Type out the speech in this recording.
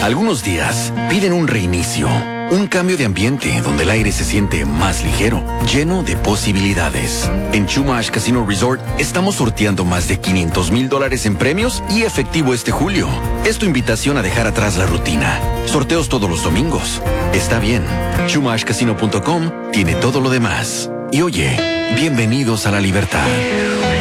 Algunos días piden un reinicio, un cambio de ambiente donde el aire se siente más ligero, lleno de posibilidades. En Chumash Casino Resort estamos sorteando más de $500,000 en premios y efectivo este julio. Es tu invitación a dejar atrás la rutina. Sorteos todos los domingos. Está bien. ChumashCasino.com tiene todo lo demás. Y oye, bienvenidos a la libertad.